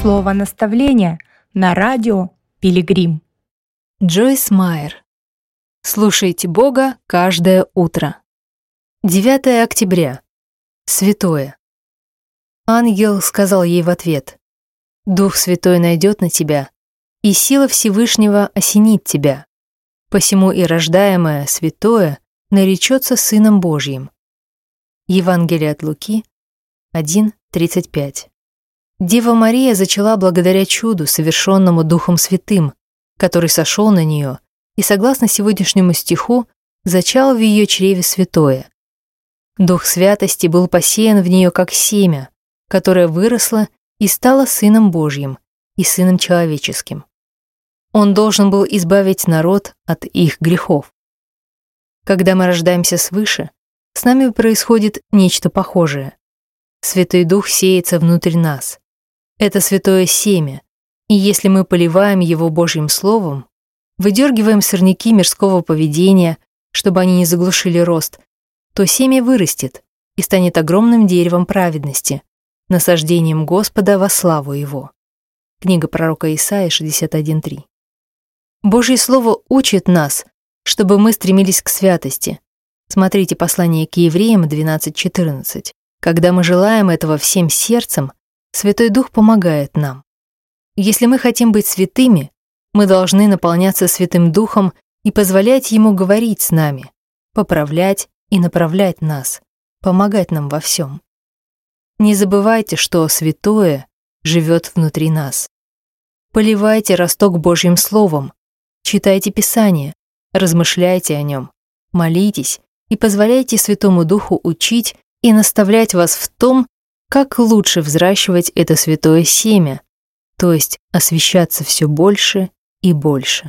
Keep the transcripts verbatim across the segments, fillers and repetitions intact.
Слово наставления на радио Пилигрим. Джойс Майер. Слушайте Бога каждое утро. девятое октября. Святое. Ангел сказал ей в ответ: «Дух Святой найдет на тебя, и сила Всевышнего осенит тебя. Посему и рождаемое святое наречется Сыном Божьим». Евангелие от Луки один тридцать пять. Дева Мария зачала благодаря чуду, совершенному Духом Святым, который сошел на нее, и, согласно сегодняшнему стиху, зачал в ее чреве святое. Дух святости был посеян в нее как семя, которое выросло и стало Сыном Божьим и Сыном Человеческим. Он должен был избавить народ от их грехов. Когда мы рождаемся свыше, с нами происходит нечто похожее. Святой Дух сеется внутрь нас. Это святое семя, и если мы поливаем его Божьим Словом, выдергиваем сорняки мирского поведения, чтобы они не заглушили рост, то семя вырастет и станет огромным деревом праведности, насаждением Господа во славу Его. Книга пророка Исаии шестьдесят один три. Божье Слово учит нас, чтобы мы стремились к святости. Смотрите послание к Евреям двенадцать четырнадцать. Когда мы желаем этого всем сердцем, Святой Дух помогает нам. Если мы хотим быть святыми, мы должны наполняться Святым Духом и позволять Ему говорить с нами, поправлять и направлять нас, помогать нам во всем. Не забывайте, что святое живет внутри нас. Поливайте росток Божьим Словом, читайте Писание, размышляйте о нем, молитесь и позволяйте Святому Духу учить и наставлять вас в том, как лучше взращивать это святое семя, то есть освящаться все больше и больше.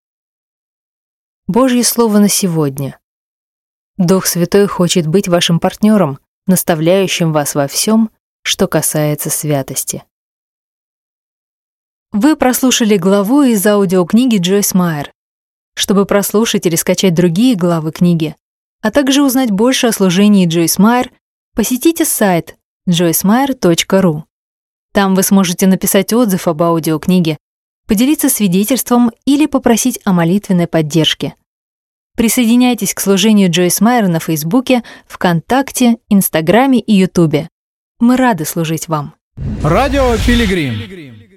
Божье Слово на сегодня. Дух Святой хочет быть вашим партнером, наставляющим вас во всем, что касается святости. Вы прослушали главу из аудиокниги Джойс Майер. Чтобы прослушать или скачать другие главы книги, а также узнать больше о служении Джойс Майер, посетите сайт джойс майер точка ру. Там вы сможете написать отзыв об аудиокниге, поделиться свидетельством или попросить о молитвенной поддержке. Присоединяйтесь к служению Джойс Майер на Фейсбуке, ВКонтакте, Инстаграме и Ютубе. Мы рады служить вам. Радио Пилигрим.